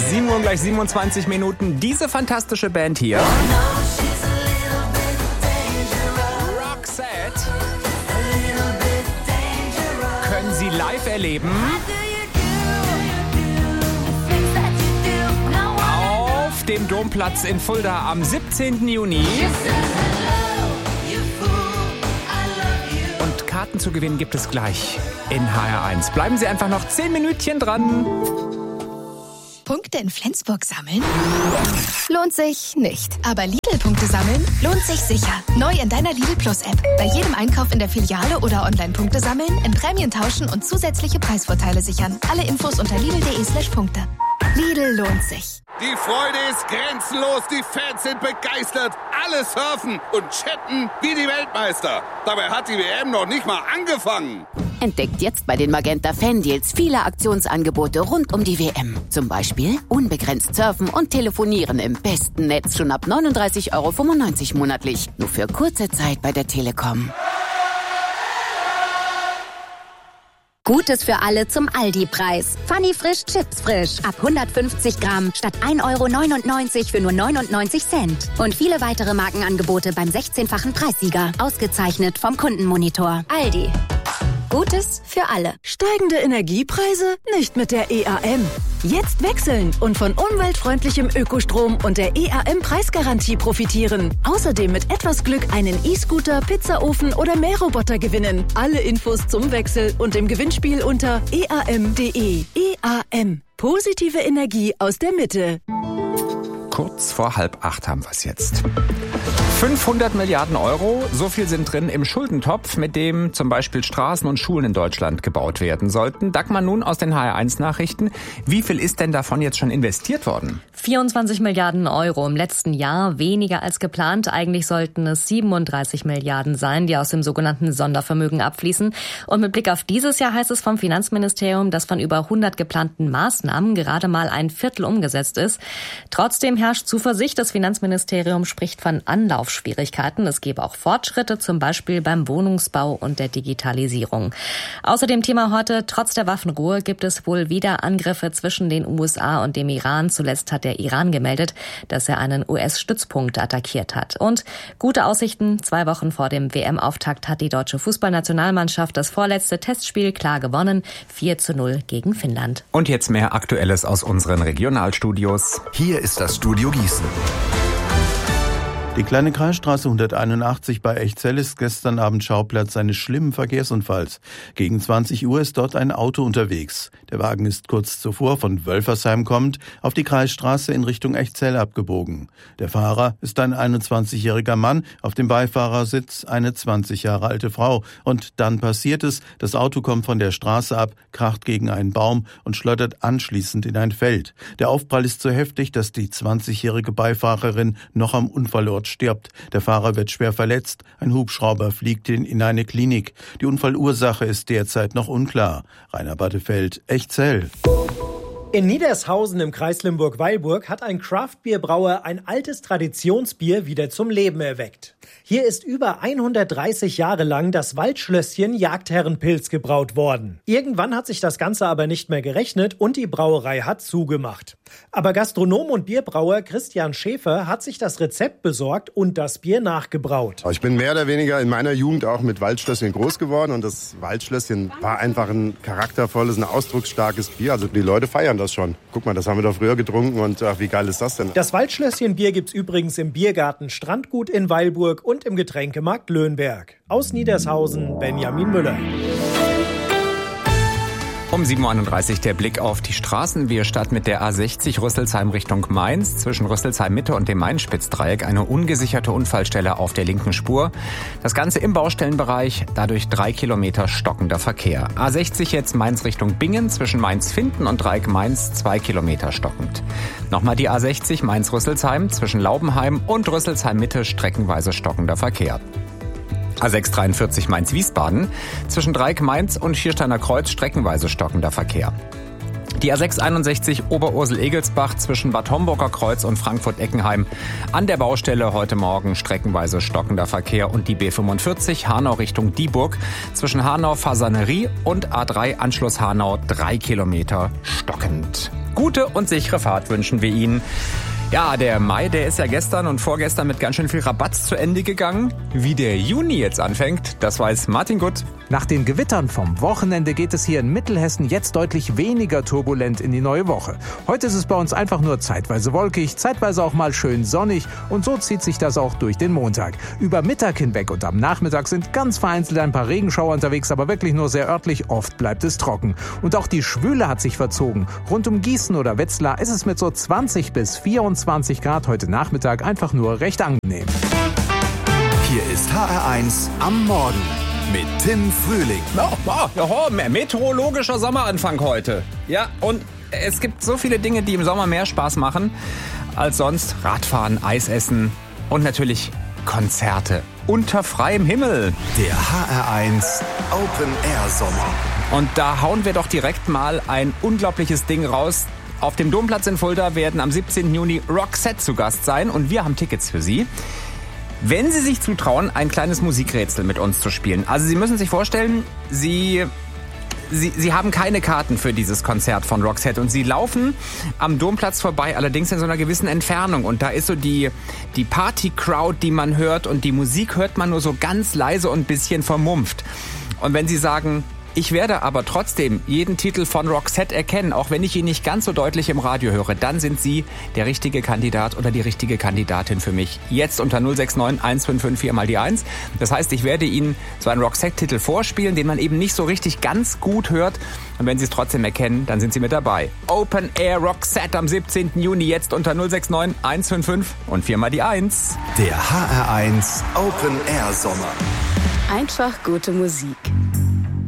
7 Uhr gleich 27 Minuten. Diese fantastische Band hier. Roxette. Können Sie live erleben. Auf dem Domplatz in Fulda am 17. Juni. Und Karten zu gewinnen gibt es gleich in HR1. Bleiben Sie einfach noch 10 Minütchen dran. Punkte in Flensburg sammeln? Lohnt sich nicht. Aber Lidl-Punkte sammeln lohnt sich sicher. Neu in deiner Lidl Plus-App. Bei jedem Einkauf in der Filiale oder Online-Punkte sammeln, in Prämien tauschen und zusätzliche Preisvorteile sichern. Alle Infos unter lidl.de/Punkte. Lidl lohnt sich. Die Freude ist grenzenlos, die Fans sind begeistert. Alle surfen und chatten wie die Weltmeister. Dabei hat die WM noch nicht mal angefangen. Entdeckt jetzt bei den Magenta Fan-Deals viele Aktionsangebote rund um die WM. Zum Beispiel unbegrenzt surfen und telefonieren im besten Netz schon ab 39,95 € monatlich. Nur für kurze Zeit bei der Telekom. Gutes für alle zum Aldi-Preis. Funny Frisch Chips frisch. Ab 150 Gramm statt 1,99 € für nur 99 Cent. Und viele weitere Markenangebote beim 16-fachen Preissieger. Ausgezeichnet vom Kundenmonitor. Aldi. Gutes für alle. Steigende Energiepreise? Nicht mit der EAM. Jetzt wechseln und von umweltfreundlichem Ökostrom und der EAM-Preisgarantie profitieren. Außerdem mit etwas Glück einen E-Scooter, Pizzaofen oder Mähroboter gewinnen. Alle Infos zum Wechsel und im Gewinnspiel unter eam.de. EAM. Positive Energie aus der Mitte. Kurz vor 7:30 haben wir es jetzt. 500 Milliarden €, so viel sind drin im Schuldentopf, mit dem zum Beispiel Straßen und Schulen in Deutschland gebaut werden sollten. Dagmar nun aus den HR1-Nachrichten. Wie viel ist denn davon jetzt schon investiert worden? 24 Milliarden € im letzten Jahr, weniger als geplant. Eigentlich sollten es 37 Milliarden sein, die aus dem sogenannten Sondervermögen abfließen. Und mit Blick auf dieses Jahr heißt es vom Finanzministerium, dass von über 100 geplanten Maßnahmen gerade mal ein Viertel umgesetzt ist. Trotzdem herrscht Zuversicht. Das Finanzministerium spricht von Anlaufschwierigkeiten. Es gebe auch Fortschritte, zum Beispiel beim Wohnungsbau und der Digitalisierung. Außerdem Thema heute, trotz der Waffenruhe gibt es wohl wieder Angriffe zwischen den USA und dem Iran. Zuletzt hat der Iran gemeldet, dass er einen US-Stützpunkt attackiert hat. Und gute Aussichten, 2 Wochen vor dem WM-Auftakt hat die deutsche Fußballnationalmannschaft das vorletzte Testspiel klar gewonnen, 4:0 gegen Finnland. Und jetzt mehr Aktuelles aus unseren Regionalstudios. Hier ist das Studio Gießen. Die kleine Kreisstraße 181 bei Echzell ist gestern Abend Schauplatz eines schlimmen Verkehrsunfalls. Gegen 20 Uhr ist dort ein Auto unterwegs. Der Wagen ist kurz zuvor von Wölfersheim kommend auf die Kreisstraße in Richtung Echzell abgebogen. Der Fahrer ist ein 21-jähriger Mann, auf dem Beifahrersitz eine 20 Jahre alte Frau. Und dann passiert es, das Auto kommt von der Straße ab, kracht gegen einen Baum und schleudert anschließend in ein Feld. Der Aufprall ist so heftig, dass die 20-jährige Beifahrerin noch am Unfallort stirbt. Der Fahrer wird schwer verletzt. Ein Hubschrauber fliegt in eine Klinik. Die Unfallursache ist derzeit noch unklar. Rainer Battefeld, Echzell. In Niedershausen im Kreis Limburg-Weilburg hat ein Craft-Bier-Brauer ein altes Traditionsbier wieder zum Leben erweckt. Hier ist über 130 Jahre lang das Waldschlösschen Jagdherrenpilz gebraut worden. Irgendwann hat sich das Ganze aber nicht mehr gerechnet und die Brauerei hat zugemacht. Aber Gastronom und Bierbrauer Christian Schäfer hat sich das Rezept besorgt und das Bier nachgebraut. Ich bin mehr oder weniger in meiner Jugend auch mit Waldschlösschen groß geworden und das Waldschlösschen war einfach ein charaktervolles, ein ausdrucksstarkes Bier. Also die Leute feiern das schon. Guck mal, das haben wir doch früher getrunken und ach, wie geil ist das denn? Das Waldschlösschen-Bier gibt's übrigens im Biergarten Strandgut in Weilburg und im Getränkemarkt Löhnberg. Aus Niedershausen, Benjamin Müller. Um 7:31 Uhr der Blick auf die Straßen. Wir starten mit der A60 Rüsselsheim Richtung Mainz. Zwischen Rüsselsheim Mitte und dem Main-Spitz-Dreieck eine ungesicherte Unfallstelle auf der linken Spur. Das Ganze im Baustellenbereich, dadurch 3 Kilometer stockender Verkehr. A60 jetzt Mainz Richtung Bingen, zwischen Mainz-Finden und Dreieck Mainz 2 Kilometer stockend. Nochmal die A60 Mainz-Rüsselsheim, zwischen Laubenheim und Rüsselsheim Mitte streckenweise stockender Verkehr. A643 Mainz-Wiesbaden, zwischen Dreieck Mainz und Schiersteiner Kreuz streckenweise stockender Verkehr. Die A661 Oberursel-Egelsbach zwischen Bad Homburger Kreuz und Frankfurt-Eckenheim. An der Baustelle heute Morgen streckenweise stockender Verkehr. Und die B45 Hanau Richtung Dieburg zwischen Hanau-Fasanerie und A3 Anschluss Hanau 3 Kilometer stockend. Gut. Gute und sichere Fahrt wünschen wir Ihnen. Ja, der Mai, der ist ja gestern und vorgestern mit ganz schön viel Rabatz zu Ende gegangen. Wie der Juni jetzt anfängt, das weiß Martin Gutt. Nach den Gewittern vom Wochenende geht es hier in Mittelhessen jetzt deutlich weniger turbulent in die neue Woche. Heute ist es bei uns einfach nur zeitweise wolkig, zeitweise auch mal schön sonnig und so zieht sich das auch durch den Montag. Über Mittag hinweg und am Nachmittag sind ganz vereinzelt ein paar Regenschauer unterwegs, aber wirklich nur sehr örtlich, oft bleibt es trocken. Und auch die Schwüle hat sich verzogen. Rund um Gießen oder Wetzlar ist es mit so 20 bis 24 Grad heute Nachmittag einfach nur recht angenehm. Hier ist HR1 am Morgen mit Tim Frühling. Meteorologischer Sommeranfang heute. Ja, und es gibt so viele Dinge, die im Sommer mehr Spaß machen als sonst. Radfahren, Eis essen und natürlich Konzerte unter freiem Himmel. Der HR1 Open Air Sommer. Und da hauen wir doch direkt mal ein unglaubliches Ding raus. Auf dem Domplatz in Fulda werden am 17. Juni Roxette zu Gast sein und wir haben Tickets für Sie. Wenn Sie sich zutrauen, ein kleines Musikrätsel mit uns zu spielen. Also Sie müssen sich vorstellen, Sie haben keine Karten für dieses Konzert von Roxette und Sie laufen am Domplatz vorbei, allerdings in so einer gewissen Entfernung. Und da ist so die Party-Crowd, die man hört und die Musik hört man nur so ganz leise und ein bisschen vermumpft. Und wenn Sie sagen, ich werde aber trotzdem jeden Titel von Roxette erkennen, auch wenn ich ihn nicht ganz so deutlich im Radio höre, dann sind Sie der richtige Kandidat oder die richtige Kandidatin für mich. Jetzt unter 069 155 4 mal die 1. Das heißt, ich werde Ihnen so einen Roxette-Titel vorspielen, den man eben nicht so richtig ganz gut hört. Und wenn Sie es trotzdem erkennen, dann sind Sie mit dabei. Open Air Roxette am 17. Juni, jetzt unter 069 155 und 4 mal die 1. Der HR1 Open Air Sommer. Einfach gute Musik.